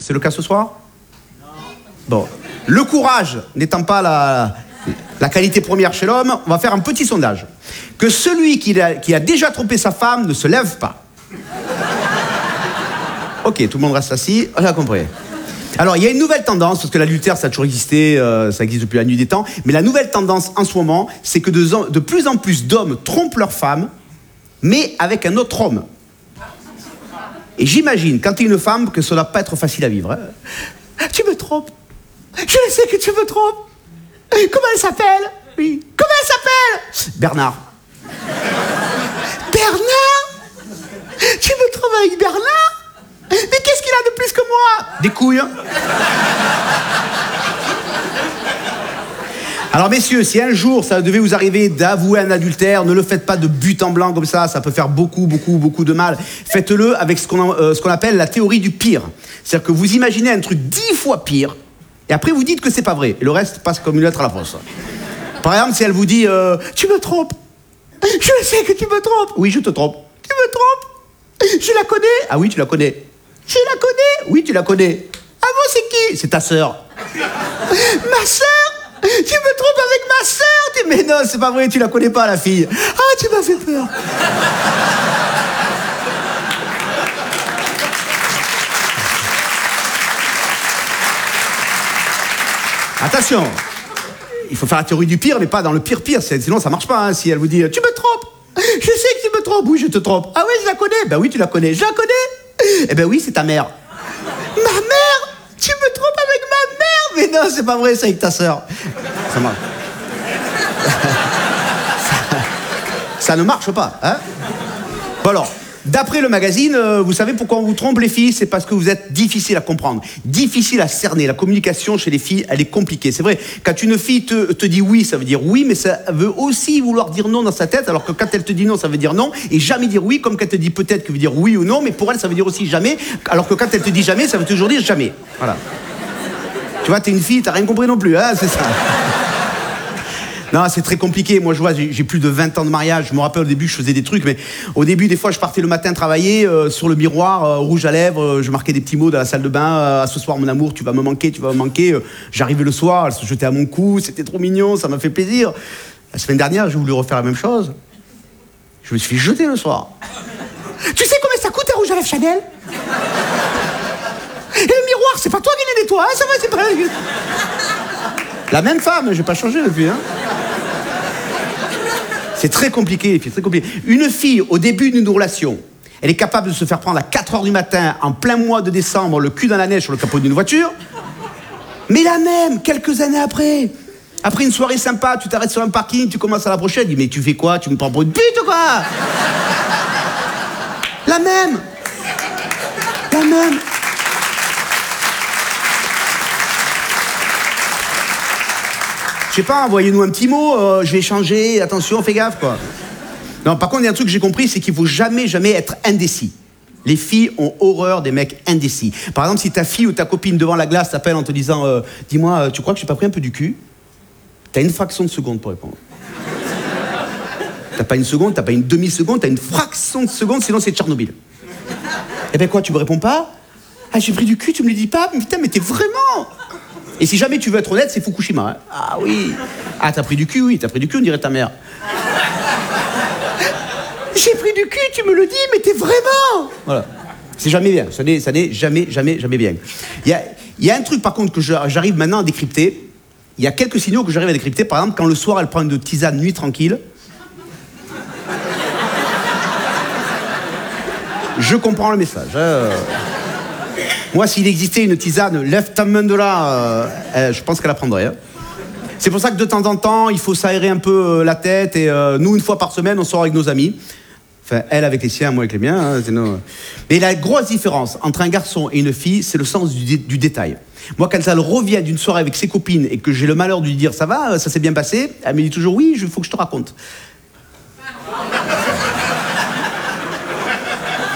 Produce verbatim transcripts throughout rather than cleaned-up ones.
C'est le cas ce soir? Non. Bon. Le courage n'étant pas la, la qualité première chez l'homme, on va faire un petit sondage. Que celui qui a, qui a déjà trompé sa femme ne se lève pas. Ok, tout le monde reste assis, on a compris. Alors, il y a une nouvelle tendance, parce que l'adultère, ça a toujours existé, euh, ça existe depuis la nuit des temps, mais la nouvelle tendance en ce moment, c'est que de, de plus en plus d'hommes trompent leur femme, mais avec un autre homme. Et j'imagine, quand tu es une femme, que ça ne doit pas être facile à vivre. Hein. Tu me trompes. Je sais que tu me trompes. Comment elle s'appelle? Oui. Comment elle s'appelle? Bernard. Bernard? Tu me trompes avec Bernard? Mais qu'est-ce qu'il a de plus que moi? Des couilles. Alors messieurs, si un jour ça devait vous arriver d'avouer un adultère, ne le faites pas de but en blanc comme ça, ça peut faire beaucoup, beaucoup, beaucoup de mal. Faites-le avec ce qu'on euh, ce qu'on appelle la théorie du pire. C'est-à-dire que vous imaginez un truc dix fois pire, et après vous dites que c'est pas vrai, et le reste passe comme une lettre à la poste. Par exemple, si elle vous dit euh, « Tu me trompes. Je sais que tu me trompes. » Oui, je te trompe. Tu me trompes. Je la connais. Ah oui, tu la connais. Je la connais. Oui, tu la connais. Ah bon, c'est qui? C'est ta sœur. Ma sœur? Tu me trompes avec ma sœur? Mais non, c'est pas vrai, tu la connais pas, la fille. Ah, tu m'as fait peur. Attention, il faut faire la théorie du pire, mais pas dans le pire-pire, sinon ça marche pas. Hein, si elle vous dit « Tu me trompes. Je sais que tu me trompes. Oui, je te trompe. Ah oui, je la connais. Ben oui, tu la connais. Je la connais. Eh ben oui, c'est ta mère. Ma mère? Tu me trompes avec ma mère? Mais non, c'est pas vrai, c'est avec ta sœur. Ça marche. ça, ça ne marche pas, hein? Bon alors, d'après le magazine, euh, vous savez pourquoi on vous trompe les filles? C'est parce que vous êtes difficile à comprendre, difficile à cerner. La communication chez les filles, elle est compliquée. C'est vrai, quand une fille te, te dit oui, ça veut dire oui, mais ça veut aussi vouloir dire non dans sa tête, alors que quand elle te dit non, ça veut dire non, et jamais dire oui, comme quand elle te dit peut-être, que veut dire oui ou non, mais pour elle, ça veut dire aussi jamais, alors que quand elle te dit jamais, ça veut toujours dire jamais. Voilà. Tu vois, t'es une fille, t'as rien compris non plus, hein, c'est ça. Non, c'est très compliqué. Moi, je vois, j'ai plus de vingt ans de mariage. Je me rappelle au début, je faisais des trucs, mais au début, des fois, je partais le matin travailler, euh, sur le miroir, euh, rouge à lèvres, euh, je marquais des petits mots dans la salle de bain. Euh, ce soir, mon amour, tu vas me manquer, tu vas me manquer. Euh, J'arrivais le soir, elle se jetait à mon cou, c'était trop mignon, ça m'a fait plaisir. La semaine dernière, j'ai voulu refaire la même chose. Je me suis fait jeter le soir. Tu sais combien ça coûte un rouge à lèvres Chanel? Et le miroir, c'est pas toi qui les nettoie, hein, ça va, c'est pas... La même femme, j'ai pas changé depuis, hein. C'est très compliqué, c'est très compliqué. Une fille, au début d'une relation, elle est capable de se faire prendre à quatre heures du matin, en plein mois de décembre, le cul dans la neige sur le capot d'une voiture. Mais la même, quelques années après, après une soirée sympa, tu t'arrêtes sur un parking, tu commences à l'approcher, elle dit « Mais tu fais quoi? Tu me prends pour une pute ou quoi ?» La même. La même. Je sais pas, envoyez-nous un petit mot, euh, je vais changer, attention, fais gaffe, quoi. Non, par contre, il y a un truc que j'ai compris, c'est qu'il faut jamais, jamais être indécis. Les filles ont horreur des mecs indécis. Par exemple, si ta fille ou ta copine devant la glace t'appelle en te disant euh, « Dis-moi, tu crois que j'ai pas pris un peu du cul ?» T'as une fraction de seconde pour répondre. T'as pas une seconde, t'as pas une demi-seconde, t'as une fraction de seconde, sinon c'est Tchernobyl. Eh ben quoi, tu me réponds pas? Ah, j'ai pris du cul, tu me le dis pas? Mais putain, mais t'es vraiment... Et si jamais tu veux être honnête, c'est Fukushima. Hein. Ah oui. Ah, t'as pris du cul, oui, t'as pris du cul, on dirait ta mère. J'ai pris du cul, tu me le dis, mais t'es vraiment... Voilà. C'est jamais bien. Ça n'est, ça n'est jamais, jamais, jamais bien. Il y a, y a un truc, par contre, que j'arrive maintenant à décrypter. Il y a quelques signaux que j'arrive à décrypter. Par exemple, quand le soir, elle prend une tisane nuit tranquille. Je comprends le message. Euh... Moi, s'il existait une tisane, lève ta main de là, euh, euh, je pense qu'elle la prendrait. Hein. C'est pour ça que de temps en temps, il faut s'aérer un peu euh, la tête. Et euh, nous, une fois par semaine, on sort avec nos amis. Enfin, elle avec les siens, moi avec les miens. Hein, c'est nos... Mais la grosse différence entre un garçon et une fille, c'est le sens du, dé du détail. Moi, quand elle revient d'une soirée avec ses copines et que j'ai le malheur de lui dire « Ça va, ça s'est bien passé ?» Elle me dit toujours « Oui, il faut que je te raconte. »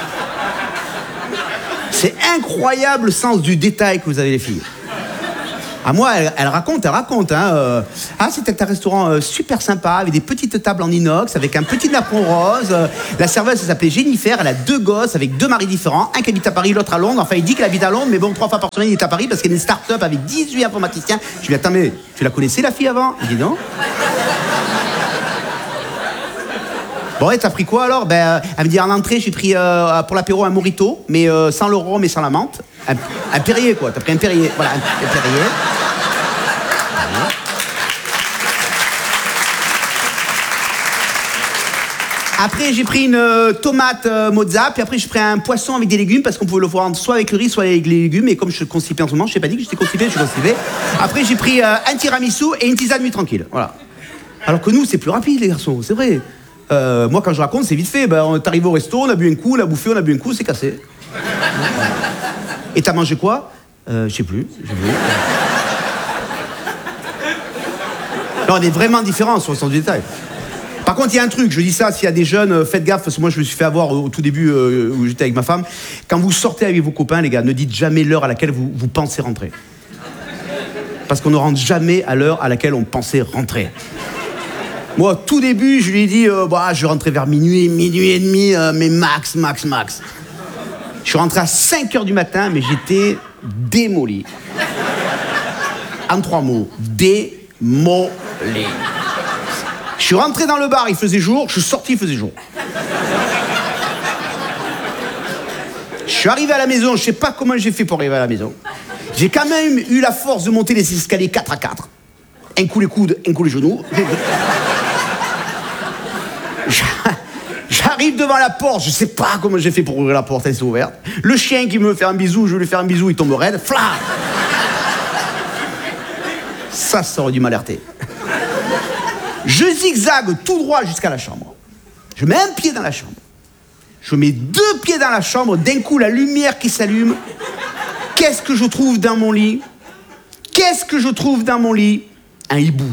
C'est incroyable le sens du détail que vous avez, les filles. Ah moi, elle, elle raconte, elle raconte. Hein, euh, ah, c'était un restaurant euh, super sympa, avec des petites tables en inox, avec un petit napperon rose. Euh, la serveuse, elle s'appelait Jennifer, elle a deux gosses avec deux maris différents, un qui habite à Paris, l'autre à Londres. Enfin, il dit qu'il habite à Londres, mais bon, trois fois par semaine, il est à Paris parce qu'il y a une start-up avec dix-huit informaticiens. Je lui dis, attends, mais tu la connaissais, la fille, avant? Il dit non. Bon, et t'as pris quoi alors? Ben, elle me dit en entrée, j'ai pris euh, pour l'apéro un mojito, mais euh, sans le rhum et sans la menthe. Un, un Perrier, quoi. T'as pris un Perrier. Voilà, un, un Perrier. Après, j'ai pris une euh, tomate euh, mozza, puis après, j'ai pris un poisson avec des légumes, parce qu'on pouvait le voir soit avec le riz, soit avec les légumes. Et comme je suis constipé en ce moment, je t'ai pas dit que j'étais constipé, je suis constipé. Après, j'ai pris euh, un tiramisu et une tisane nuit tranquille. Voilà. Alors que nous, c'est plus rapide, les garçons, c'est vrai. Euh, moi, quand je raconte, c'est vite fait. Ben, on est arrivé au resto, on a bu un coup, on a bouffé, on a bu un coup, c'est cassé. Et t'as mangé quoi? euh, Je sais plus. J'ai vu. Non, on est vraiment différents sur le sens du détail. Par contre, il y a un truc, je dis ça, s'il y a des jeunes, euh, faites gaffe, parce que moi, je me suis fait avoir au, au tout début euh, où j'étais avec ma femme. Quand vous sortez avec vos copains, les gars, ne dites jamais l'heure à laquelle vous, vous pensez rentrer. Parce qu'on ne rentre jamais à l'heure à laquelle on pensait rentrer. Moi, au tout début, je lui ai dit, euh, bah, je vais rentrer vers minuit, minuit et demi, euh, mais max, max, max. Je suis rentré à cinq heures du matin, mais j'étais démoli. En trois mots, démoli. Je suis rentré dans le bar, il faisait jour, je suis sorti, il faisait jour. Je suis arrivé à la maison, je sais pas comment j'ai fait pour arriver à la maison. J'ai quand même eu la force de monter les escaliers quatre à quatre. Un coup les coudes, un coup les genoux. J'arrive devant la porte, je sais pas comment j'ai fait pour ouvrir la porte, elle s'est ouverte. Le chien qui me fait un bisou, je veux lui faire un bisou, il tombe raide. Fla! Ça, ça aurait dû m'alerter. Je zigzague tout droit jusqu'à la chambre. Je mets un pied dans la chambre. Je mets deux pieds dans la chambre, d'un coup la lumière qui s'allume. Qu'est-ce que je trouve dans mon lit? Qu'est-ce que je trouve dans mon lit? Un hibou.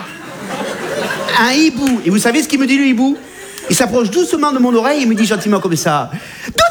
Un hibou. Et vous savez ce qu'il me dit, le hibou? Il s'approche doucement de mon oreille et me dit gentiment comme ça: